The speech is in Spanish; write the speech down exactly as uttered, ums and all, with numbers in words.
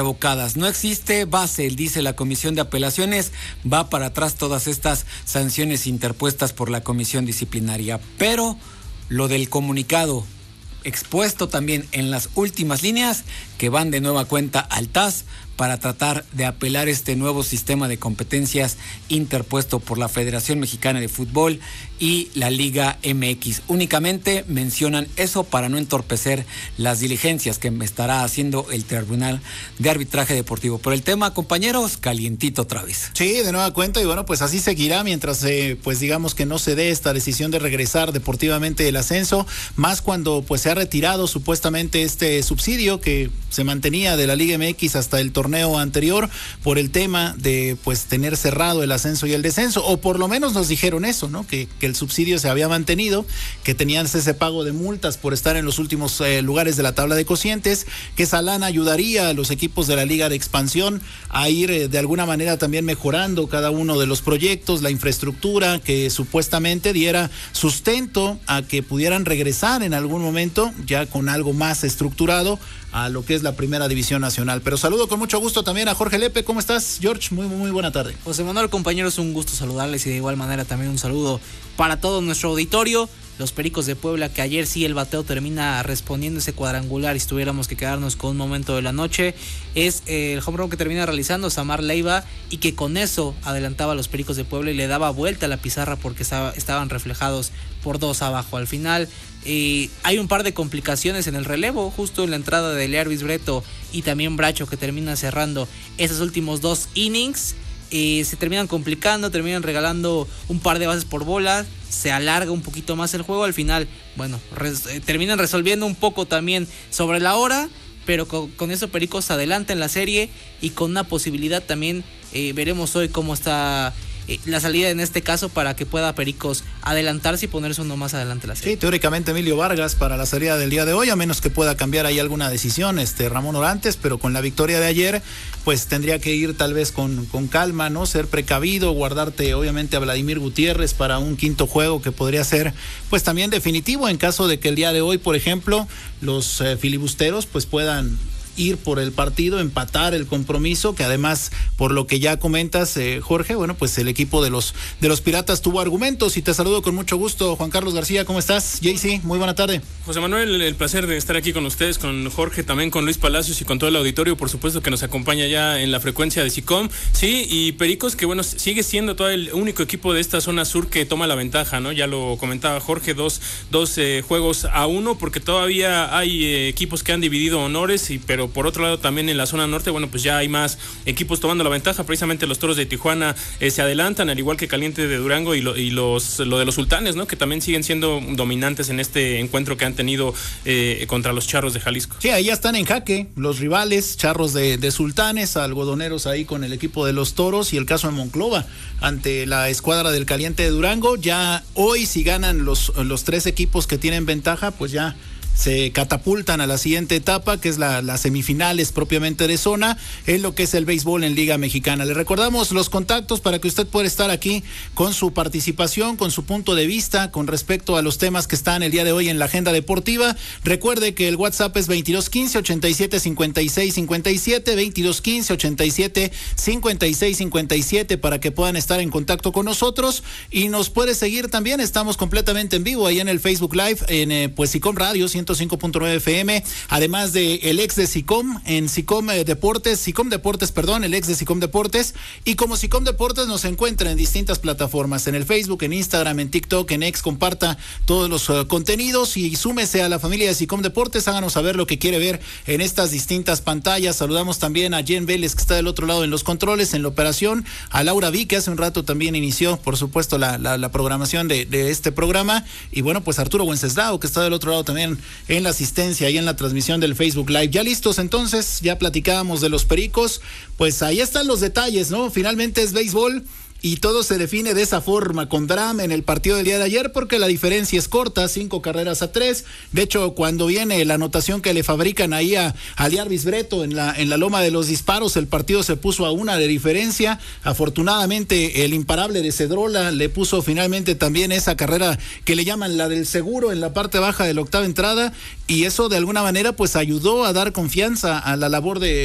revocadas. No existe base, dice la Comisión de Apelaciones, va para atrás todas estas sanciones interpuestas por la Comisión Disciplinaria. Pero lo del comunicado expuesto también en las últimas líneas, que van de nueva cuenta al T A S para tratar de apelar este nuevo sistema de competencias interpuesto por la Federación Mexicana de Fútbol y la Liga M X. Únicamente mencionan eso para no entorpecer las diligencias que estará haciendo el Tribunal de Arbitraje Deportivo. Pero el tema, compañeros, calientito otra vez. Sí, de nueva cuenta, y bueno, pues así seguirá mientras, eh, pues digamos que no se dé esta decisión de regresar deportivamente el ascenso, más cuando pues se ha retirado supuestamente este subsidio que se mantenía de la Liga M X hasta el torneo anterior por el tema de pues tener cerrado el ascenso y el descenso, o por lo menos nos dijeron eso, ¿no? Que, que el subsidio se había mantenido, que tenían ese pago de multas por estar en los últimos eh, lugares de la tabla de cocientes, que esa lana ayudaría a los equipos de la Liga de Expansión a ir eh, de alguna manera también mejorando cada uno de los proyectos, la infraestructura, que supuestamente diera sustento a que pudieran regresar en algún momento ya con algo más estructurado a lo que es la primera división nacional. Pero saludo con mucho gusto también a Jorge Lepe. ¿Cómo estás, George? Muy, muy, muy buena tarde. José Manuel, compañeros, un gusto saludarles y de igual manera también un saludo para todo nuestro auditorio. Los Pericos de Puebla, que ayer sí el bateo termina respondiendo ese cuadrangular y si tuviéramos que quedarnos con un momento de la noche, es eh, el home run que termina realizando Samar Leiva y que con eso adelantaba a los Pericos de Puebla y le daba vuelta a la pizarra porque estaba, estaban reflejados por dos abajo. Al final eh, hay un par de complicaciones en el relevo, justo en la entrada de Learvis Breto y también Bracho, que termina cerrando esos últimos dos innings. Eh, se terminan complicando, terminan regalando un par de bases por bola, se alarga un poquito más el juego. Al final, bueno, res, eh, terminan resolviendo un poco también sobre la hora, pero con, con eso Pericos adelanta en la serie y con una posibilidad también, eh, veremos hoy cómo está eh, la salida en este caso para que pueda Pericos adelantarse y ponerse uno más adelante la serie. Sí, teóricamente Emilio Vargas para la salida del día de hoy, a menos que pueda cambiar ahí alguna decisión, este Ramón Orantes, pero con la victoria de ayer, pues tendría que ir tal vez con, con calma, ¿no? Ser precavido, guardarte obviamente a Vladimir Gutiérrez para un quinto juego que podría ser pues también definitivo en caso de que el día de hoy, por ejemplo, los eh, filibusteros pues puedan ir por el partido, empatar el compromiso, que además, por lo que ya comentas, eh, Jorge, bueno, pues el equipo de los de los Piratas tuvo argumentos, y te saludo con mucho gusto. Juan Carlos García, ¿cómo estás? J C, muy buena tarde. José Manuel, el placer de estar aquí con ustedes, con Jorge, también con Luis Palacios y con todo el auditorio, por supuesto, que nos acompaña ya en la frecuencia de SICOM. Sí, y Pericos, que bueno, sigue siendo todo el único equipo de esta zona sur que toma la ventaja, ¿no? Ya lo comentaba Jorge, dos, dos eh, juegos a uno, porque todavía hay eh, equipos que han dividido honores, y pero por otro lado también en la zona norte, bueno, pues ya hay más equipos tomando la ventaja. Precisamente los Toros de Tijuana eh, se adelantan, al igual que Caliente de Durango y, lo, y los lo de los Sultanes, ¿no? Que también siguen siendo dominantes en este encuentro que han tenido eh, contra los Charros de Jalisco. Sí, ahí ya están en jaque los rivales, Charros de, de Sultanes, algodoneros ahí con el equipo de los Toros, y el caso de Monclova ante la escuadra del Caliente de Durango. Ya hoy, si ganan los, los tres equipos que tienen ventaja, pues ya se catapultan a la siguiente etapa, que es la, las semifinales propiamente de zona, en lo que es el béisbol en Liga Mexicana. Le recordamos los contactos para que usted pueda estar aquí con su participación, con su punto de vista con respecto a los temas que están el día de hoy en la agenda deportiva. Recuerde que el WhatsApp es veintidós quince ochenta y siete cincuenta y seis cincuenta y siete, veintidós quince ochenta y siete cincuenta y seis cincuenta y siete, para que puedan estar en contacto con nosotros. Y nos puede seguir también, estamos completamente en vivo ahí en el Facebook Live, en eh, pues SICOM Radio ciento cinco punto nueve F M, además de el ex de SICOM, en SICOM eh, Deportes, SICOM Deportes, perdón, el ex de SICOM Deportes, y como SICOM Deportes nos encuentra en distintas plataformas, en el Facebook, en Instagram, en TikTok, en X. Comparta todos los uh, contenidos y súmese a la familia de SICOM Deportes. Háganos saber lo que quiere ver en estas distintas pantallas. Saludamos también a Jen Vélez, que está del otro lado en los controles, en la operación, a Laura V, que hace un rato también inició, por supuesto, la, la, la programación de, de este programa, y bueno, pues Arturo Wenceslao, que está del otro lado también en la asistencia y en la transmisión del Facebook Live. Ya listos entonces, ya platicábamos de los Pericos, pues ahí están los detalles, ¿no? Finalmente es béisbol y todo se define de esa forma, con drama en el partido del día de ayer, porque la diferencia es corta, cinco carreras a tres. De hecho, cuando viene la anotación que le fabrican ahí a, a Learvis Breto en la, en la loma de los disparos, el partido se puso a una de diferencia. Afortunadamente, el imparable de Cedrola le puso finalmente también esa carrera que le llaman la del seguro en la parte baja de la octava entrada, y eso de alguna manera pues ayudó a dar confianza a la labor de